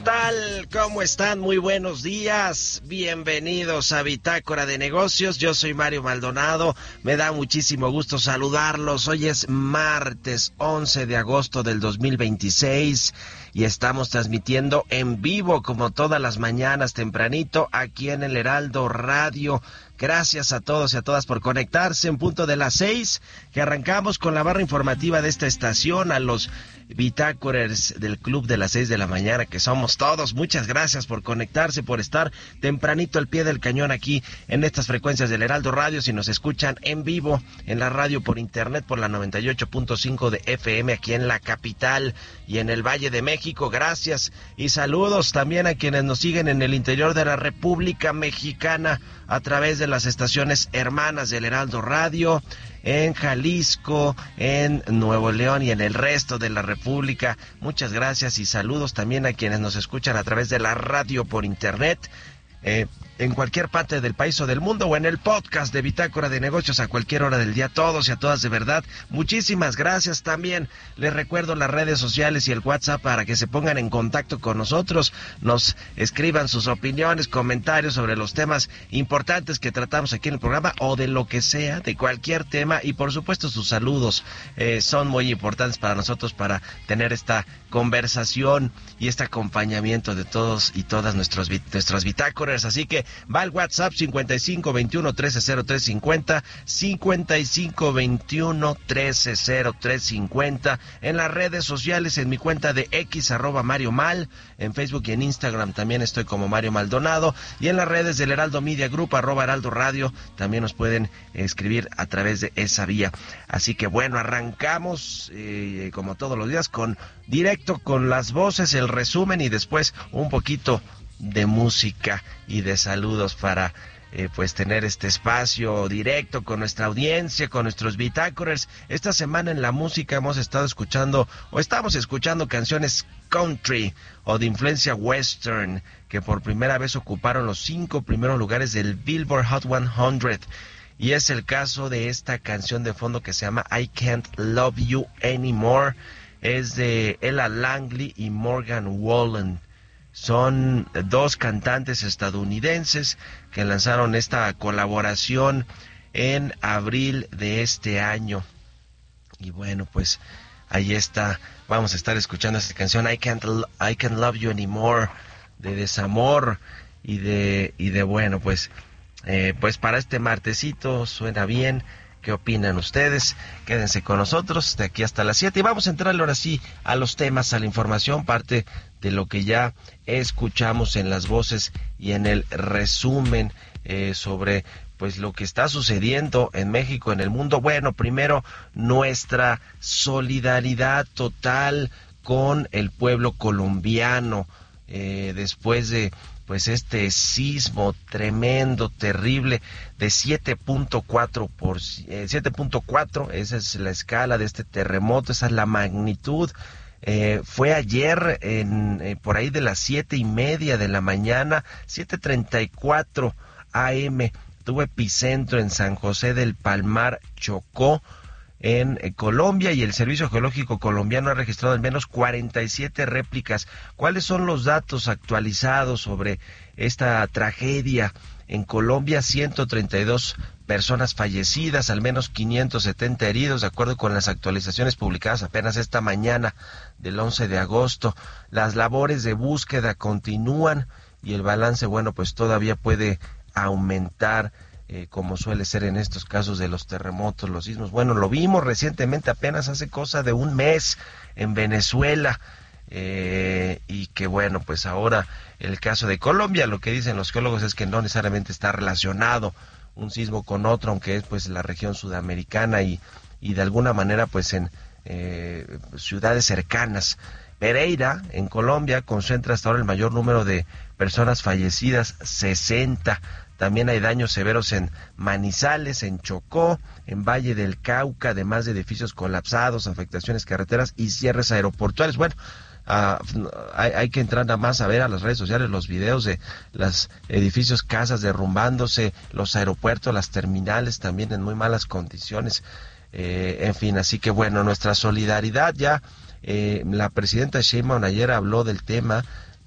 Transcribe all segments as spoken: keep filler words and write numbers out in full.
tal? ¿Cómo están? Muy buenos días. Bienvenidos a Bitácora de Negocios. Yo soy Mario Maldonado. Me da muchísimo gusto saludarlos. Hoy es martes once de agosto del dos mil veintiséis y estamos transmitiendo en vivo como todas las mañanas tempranito aquí en el Heraldo Radio. Gracias a todos y a todas por conectarse en punto de las seis, que arrancamos con la barra informativa de esta estación, a los bitácorers del Club de las seis de la mañana, que somos todos. Muchas gracias por conectarse, por estar tempranito al pie del cañón aquí en estas frecuencias del Heraldo Radio. Si nos escuchan en vivo en la radio por internet por la noventa y ocho punto cinco de F M aquí en la capital y en el Valle de México, gracias. Y saludos también a quienes nos siguen en el interior de la República Mexicana a través de las estaciones hermanas del Heraldo Radio, en Jalisco, en Nuevo León y en el resto de la República. Muchas gracias y saludos también a quienes nos escuchan a través de la radio por internet, eh, en cualquier parte del país o del mundo, o en el podcast de Bitácora de Negocios a cualquier hora del día. A todos y a todas, de verdad, muchísimas gracias. También les recuerdo las redes sociales y el WhatsApp para que se pongan en contacto con nosotros, nos escriban sus opiniones, comentarios sobre los temas importantes que tratamos aquí en el programa, o de lo que sea, de cualquier tema, y por supuesto sus saludos eh, son muy importantes para nosotros para tener esta conversación y este acompañamiento de todos y todas nuestros nuestros bitácoras. Así que va al WhatsApp cincuenta y cinco veintiuno trece cero tres cincuenta, cincuenta y cinco veintiuno trece cero tres cincuenta, en las redes sociales, en mi cuenta de X, arroba Mario Mal, en Facebook y en Instagram también estoy como Mario Maldonado, y en las redes del Heraldo Media Group, arroba Heraldo Radio, también nos pueden escribir a través de esa vía. Así que bueno, arrancamos eh, como todos los días con directo con las voces, el resumen y después un poquito de música y de saludos para eh, pues tener este espacio directo con nuestra audiencia, con nuestros bitácorers. Esta semana en la música hemos estado escuchando o estamos escuchando canciones country o de influencia western que por primera vez ocuparon los cinco primeros lugares del Billboard Hot cien, y es el caso de esta canción de fondo que se llama I Can't Love You Anymore. Es de Ella Langley y Morgan Wallen. Son dos cantantes estadounidenses que lanzaron esta colaboración en abril de este año. Y bueno, pues ahí está. Vamos a estar escuchando esta canción I Can't I Can't Love You Anymore, de desamor y de y de bueno, pues eh, pues para este martesito suena bien. ¿Qué opinan ustedes? Quédense con nosotros de aquí hasta las siete y vamos a entrar ahora sí a los temas, a la información, parte de lo que ya escuchamos en las voces y en el resumen eh, sobre pues lo que está sucediendo en México, en el mundo. Bueno, primero, nuestra solidaridad total con el pueblo colombiano eh, después de pues este sismo tremendo, terrible, de siete punto cuatro por eh, siete punto cuatro, esa es la escala de este terremoto, esa es la magnitud. Eh, fue ayer en eh, por ahí de las siete y media de la mañana, siete treinta y cuatro A M, tuvo epicentro en San José del Palmar, Chocó, en eh, Colombia, y el Servicio Geológico colombiano ha registrado al menos cuarenta y siete réplicas. ¿Cuáles son los datos actualizados sobre esta tragedia? En Colombia, ciento treinta y dos personas fallecidas, al menos quinientos setenta heridos, de acuerdo con las actualizaciones publicadas apenas esta mañana del once de agosto. Las labores de búsqueda continúan y el balance, bueno, pues todavía puede aumentar. Eh, como suele ser en estos casos de los terremotos, los sismos. Bueno, lo vimos recientemente, apenas hace cosa de un mes, en Venezuela, eh, y que bueno, pues ahora el caso de Colombia, lo que dicen los geólogos es que no necesariamente está relacionado un sismo con otro, aunque es pues la región sudamericana y, y de alguna manera pues en eh, ciudades cercanas. Pereira, en Colombia, concentra hasta ahora el mayor número de personas fallecidas, sesenta. También hay daños severos en Manizales, en Chocó, en Valle del Cauca, además de edificios colapsados, afectaciones carreteras y cierres aeroportuarios. Bueno, uh, hay, hay que entrar nada más a ver a las redes sociales los videos de los edificios, casas derrumbándose, los aeropuertos, las terminales también en muy malas condiciones. Eh, en fin, así que bueno, nuestra solidaridad ya. Eh, la presidenta Sheinbaum ayer habló del tema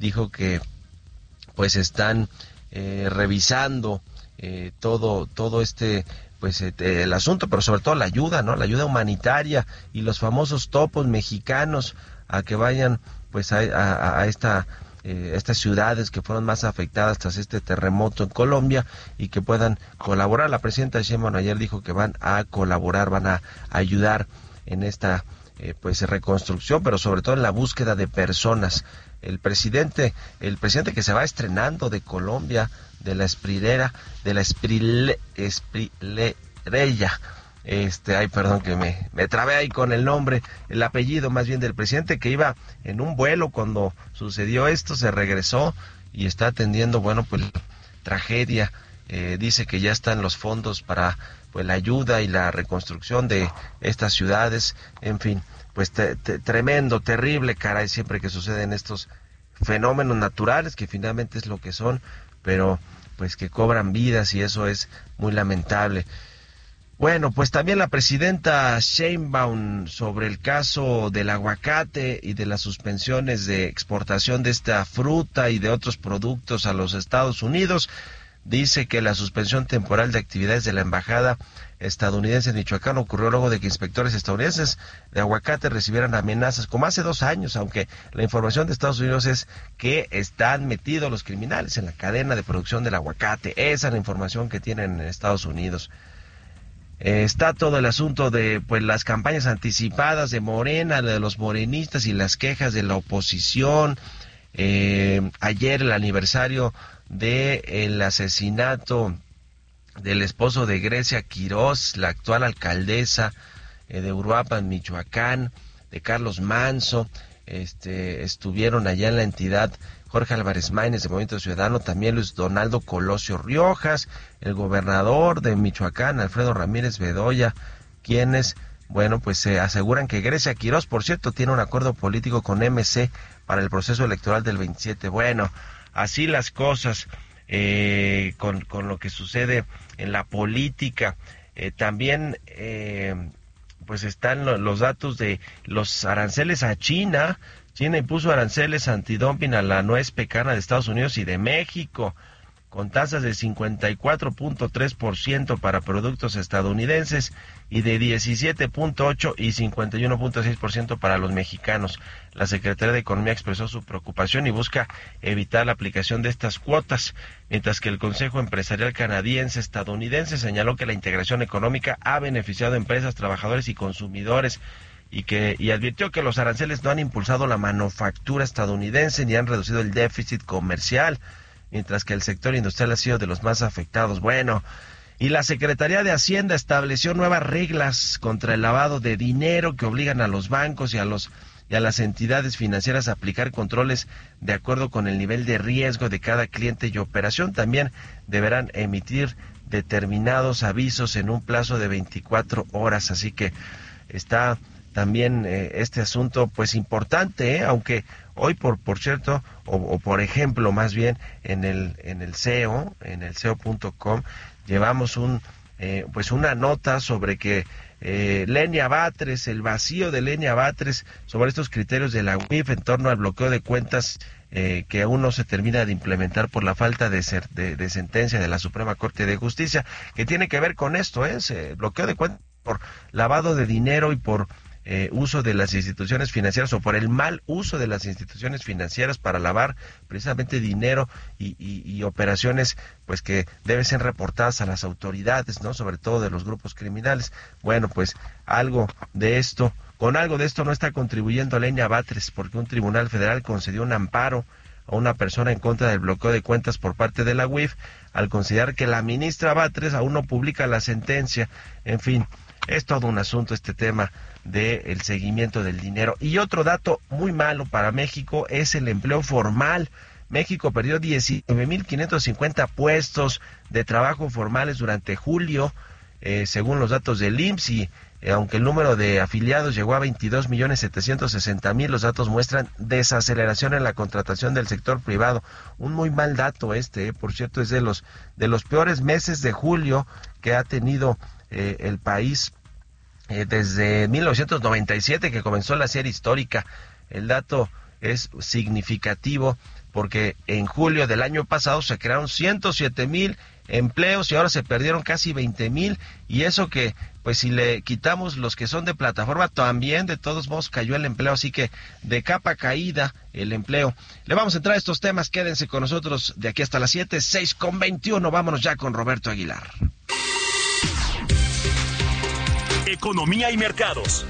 dijo que pues están eh, revisando eh, todo todo este pues eh, el asunto, pero sobre todo la ayuda, ¿no? La ayuda humanitaria y los famosos topos mexicanos a que vayan pues a, a, a esta eh, estas ciudades que fueron más afectadas tras este terremoto en Colombia y que puedan colaborar. La presidenta Sheinbaum ayer dijo que van a colaborar, van a ayudar en esta eh, pues reconstrucción, pero sobre todo en la búsqueda de personas. El presidente, el presidente que se va estrenando de Colombia, de la Esprilera, de la Esprile, Esprilerella, este, ay, perdón que me, me trabé ahí con el nombre, el apellido más bien del presidente, que iba en un vuelo cuando sucedió esto, se regresó y está atendiendo, bueno, pues tragedia. Eh, dice que ya están los fondos para pues la ayuda y la reconstrucción de estas ciudades, en fin, pues te, te, tremendo, terrible, caray, siempre que suceden estos fenómenos naturales, que finalmente es lo que son, pero pues que cobran vidas y eso es muy lamentable. Bueno, pues también la presidenta Sheinbaum sobre el caso del aguacate y de las suspensiones de exportación de esta fruta y de otros productos a los Estados Unidos, dice que la suspensión temporal de actividades de la embajada estadounidense en Michoacán ocurrió luego de que inspectores estadounidenses de aguacate recibieran amenazas, como hace dos años, aunque la información de Estados Unidos es que están metidos los criminales en la cadena de producción del aguacate. Esa es la información que tienen en Estados Unidos. Eh, está todo el asunto de pues las campañas anticipadas de Morena, de los morenistas y las quejas de la oposición. Eh, ayer el aniversario del asesinato del esposo de Grecia Quirós, la actual alcaldesa eh, de Uruapan, Michoacán, de Carlos Manso. Este, estuvieron allá en la entidad Jorge Álvarez Maínez de Movimiento Ciudadano, también Luis Donaldo Colosio Riojas, el gobernador de Michoacán, Alfredo Ramírez Bedoya, quienes, bueno, pues se aseguran que Grecia Quirós, por cierto, tiene un acuerdo político con M C para el proceso electoral del veintisiete. Bueno, así las cosas eh, con, con lo que sucede en la política. Eh, también, eh, pues están lo, los datos de los aranceles a China. China impuso aranceles antidumping a la nuez pecana de Estados Unidos y de México, con tasas de cincuenta y cuatro punto tres por ciento para productos estadounidenses y de diecisiete punto ocho por ciento y cincuenta y uno punto seis por ciento para los mexicanos. La Secretaría de Economía expresó su preocupación y busca evitar la aplicación de estas cuotas, mientras que el Consejo Empresarial Canadiense Estadounidense señaló que la integración económica ha beneficiado a empresas, trabajadores y consumidores, y que y advirtió que los aranceles no han impulsado la manufactura estadounidense ni han reducido el déficit comercial, mientras que el sector industrial ha sido de los más afectados. Bueno, y la Secretaría de Hacienda estableció nuevas reglas contra el lavado de dinero que obligan a los bancos y a los y a las entidades financieras a aplicar controles de acuerdo con el nivel de riesgo de cada cliente y operación. También deberán emitir determinados avisos en un plazo de veinticuatro horas, así que está también eh, este asunto pues importante, ¿eh? Aunque hoy por por cierto o, o por ejemplo más bien en el en el C E O, en el C E O punto com llevamos un eh, pues una nota sobre que eh, Lenia Batres, el vacío de Lenia Batres sobre estos criterios de la U I F en torno al bloqueo de cuentas eh, que aún no se termina de implementar por la falta de, ser, de, de sentencia de la Suprema Corte de Justicia, que tiene que ver con esto, ¿eh? El bloqueo de cuentas por lavado de dinero y por Eh, uso de las instituciones financieras o por el mal uso de las instituciones financieras para lavar precisamente dinero y, y, y operaciones pues que deben ser reportadas a las autoridades, ¿no? Sobre todo de los grupos criminales. Bueno, pues algo de esto, con algo de esto no está contribuyendo Lenia Batres, porque un tribunal federal concedió un amparo a una persona en contra del bloqueo de cuentas por parte de la U I F al considerar que la ministra Batres aún no publica la sentencia. En fin, es todo un asunto este tema del seguimiento del dinero. Y otro dato muy malo para México es el empleo formal. México perdió diecinueve mil quinientos cincuenta puestos de trabajo formales durante julio, eh, según los datos del I M S S, y eh, aunque el número de afiliados llegó a veintidós millones setecientos sesenta mil, los datos muestran desaceleración en la contratación del sector privado. Un muy mal dato este, eh, por cierto, es de los de los peores meses de julio que ha tenido eh, el país eh, desde mil novecientos noventa y siete, que comenzó la serie histórica. El dato es significativo porque en julio del año pasado se crearon ciento siete mil empleos y ahora se perdieron casi veinte mil, y eso que pues si le quitamos los que son de plataforma, también de todos modos cayó el empleo, así que de capa caída el empleo. Le vamos a entrar a estos temas, quédense con nosotros de aquí hasta las siete, seis con veintiuno, vámonos ya con Roberto Aguilar. Economía y mercados.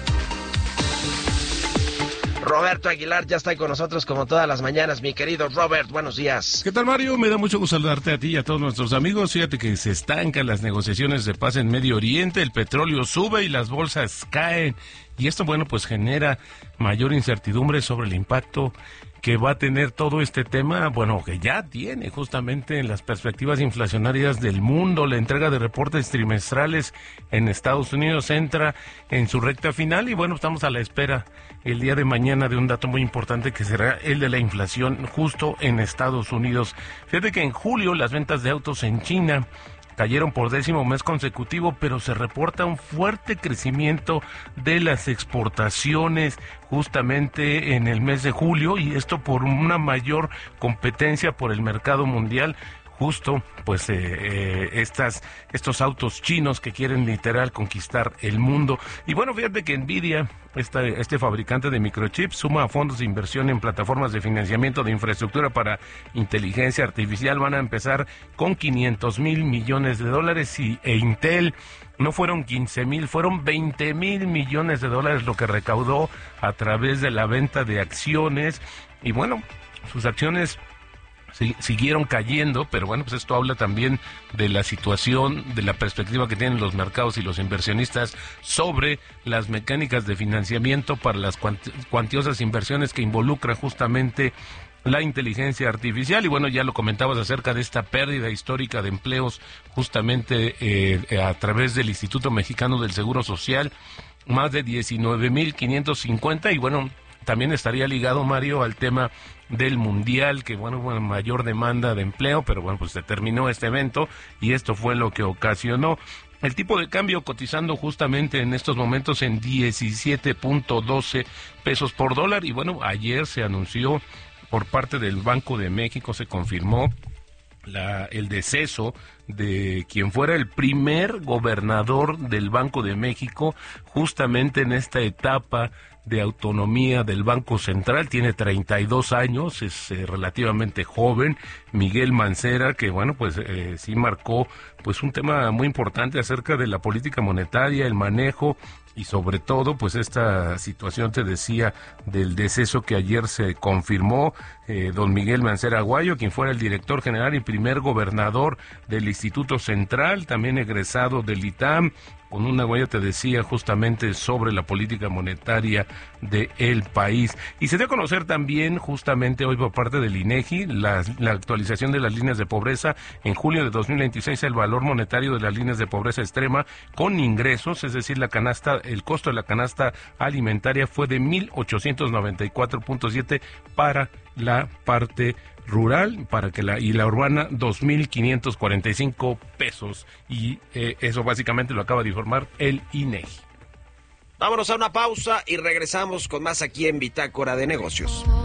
Roberto Aguilar ya está con nosotros como todas las mañanas. Mi querido Robert, buenos días. ¿Qué tal, Mario? Me da mucho gusto saludarte a ti y a todos nuestros amigos. Fíjate que se estancan las negociaciones de paz en Medio Oriente, el petróleo sube y las bolsas caen. Y esto, bueno, pues genera mayor incertidumbre sobre el impacto que va a tener todo este tema, bueno, que ya tiene justamente en las perspectivas inflacionarias del mundo. La entrega de reportes trimestrales en Estados Unidos entra en su recta final y bueno, estamos a la espera el día de mañana de un dato muy importante que será el de la inflación justo en Estados Unidos. Fíjate que en julio las ventas de autos en China cayeron por décimo mes consecutivo, pero se reporta un fuerte crecimiento de las exportaciones justamente en el mes de julio, y esto por una mayor competencia por el mercado mundial. Justo, pues, eh, eh, estas, estos autos chinos que quieren literal conquistar el mundo. Y bueno, fíjate que Nvidia, esta, este fabricante de microchips, suma a fondos de inversión en plataformas de financiamiento de infraestructura para inteligencia artificial. Van a empezar con quinientos mil millones de dólares y, e Intel no fueron quince mil, fueron veinte mil millones de dólares lo que recaudó a través de la venta de acciones. Y bueno, sus acciones Sí, siguieron cayendo, pero bueno, pues esto habla también de la situación, de la perspectiva que tienen los mercados y los inversionistas sobre las mecánicas de financiamiento para las cuanti- cuantiosas inversiones que involucran justamente la inteligencia artificial. Y bueno, ya lo comentabas acerca de esta pérdida histórica de empleos justamente eh, a través del Instituto Mexicano del Seguro Social, más de diecinueve mil quinientos cincuenta, y bueno, también estaría ligado, Mario, al tema del Mundial, que bueno, bueno, mayor demanda de empleo, pero bueno, pues se terminó este evento y esto fue lo que ocasionó el tipo de cambio cotizando justamente en estos momentos en diecisiete punto doce pesos por dólar. Y bueno, ayer se anunció por parte del Banco de México, se confirmó La, el deceso de quien fuera el primer gobernador del Banco de México, justamente en esta etapa de autonomía del Banco Central. Tiene treinta y dos años, es eh, relativamente joven, Miguel Mancera, que bueno, pues eh, sí marcó pues un tema muy importante acerca de la política monetaria, el manejo y sobre todo pues esta situación, te decía, del deceso que ayer se confirmó. eh, don Miguel Mancera Aguayo, quien fuera el director general y primer gobernador del Instituto Central, también egresado del I T A M, con una huella, te decía, justamente sobre la política monetaria del país. Y se dio a conocer también, justamente hoy por parte del INEGI, la, la actualización de las líneas de pobreza. En julio de dos mil veintiséis, el valor monetario de las líneas de pobreza extrema con ingresos, es decir, la canasta, el costo de la canasta alimentaria fue de mil ochocientos noventa y cuatro punto siete para la parte rural, para que la y la urbana dos mil quinientos cuarenta y cinco pesos, y eh, eso básicamente lo acaba de informar el INEGI. Vámonos a una pausa y regresamos con más aquí en Bitácora de Negocios.